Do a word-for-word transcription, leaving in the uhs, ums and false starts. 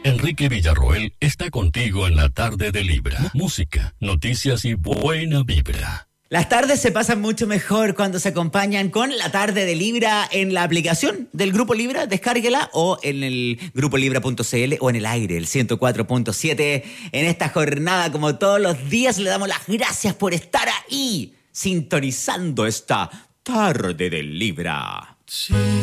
Enrique Villarroel está contigo en la tarde de Libra. Música, noticias y buena vibra. Las tardes se pasan mucho mejor cuando se acompañan con la tarde de Libra en la aplicación del Grupo Libra, descárguela, o en el grupo libra punto c l o en el aire, el ciento cuatro punto siete. En esta jornada, como todos los días, le damos las gracias por estar ahí, sintonizando esta tarde de Libra. Sí.